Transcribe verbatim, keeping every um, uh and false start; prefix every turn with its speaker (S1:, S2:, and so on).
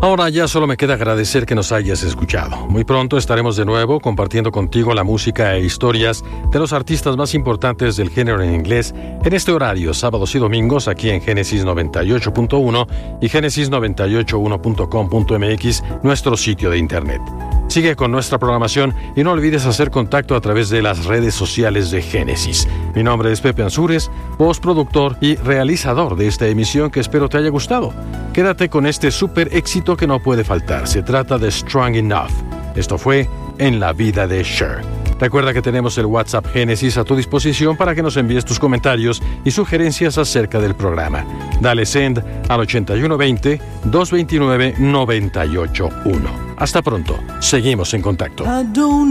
S1: Ahora ya solo me queda agradecer que nos hayas escuchado. Muy pronto estaremos de nuevo compartiendo contigo la música e historias de los artistas más importantes del género en inglés en este horario, sábados y domingos, aquí en Génesis noventa y ocho punto uno y Génesis noventa y ocho uno punto com punto m x, nuestro sitio de internet. Sigue con nuestra programación y no olvides hacer contacto a través de las redes sociales de Génesis. Mi nombre es Pepe Ansúrez, postproductor y realizador de esta emisión que espero te haya gustado. Quédate con este súper éxito que no puede faltar. Se trata de Strong Enough. Esto fue En la vida de Cher. Recuerda que tenemos el WhatsApp Génesis a tu disposición para que nos envíes tus comentarios y sugerencias acerca del programa. Dale send al ochenta y uno veinte, doscientos veintinueve, noventa y ocho uno. Hasta pronto. Seguimos en contacto.